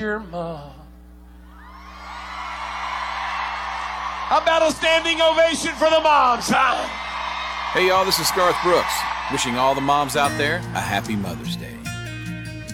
your mom. How about a standing ovation for the moms, huh? Hey y'all, this is Garth Brooks, wishing all the moms out there a happy Mother's Day.